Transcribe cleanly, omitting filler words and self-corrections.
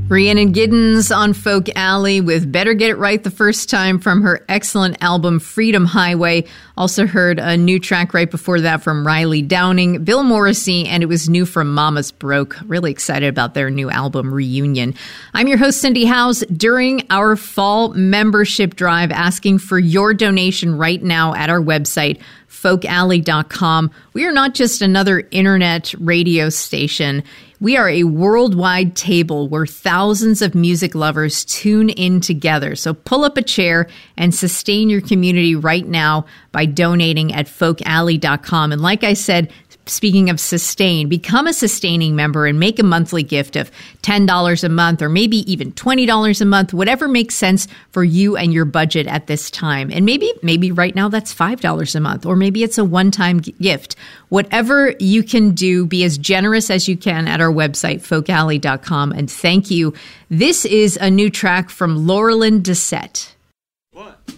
Rhiannon Giddens on Folk Alley with Better Get It Right the First Time from her excellent album Freedom Highway. Also heard a new track right before that from Riley Downing, Bill Morrissey, and it was new from Mama's Broke. Really excited about their new album Reunion. I'm your host, Cindy Howes. During our fall membership drive, asking for your donation right now at our website, folkalley.com. We are not just another internet radio station. We are a worldwide table where thousands of music lovers tune in together. So pull up a chair and sustain your community right now by donating at folkalley.com. And like I said, speaking of sustain, become a sustaining member and make a monthly gift of $10 a month or maybe even $20 a month, whatever makes sense for you and your budget at this time. And maybe right now that's $5 a month, or maybe it's a one-time gift. Whatever you can do, be as generous as you can at our website, folkalley.com. And thank you. This is a new track from Laurelyn Dissette. What?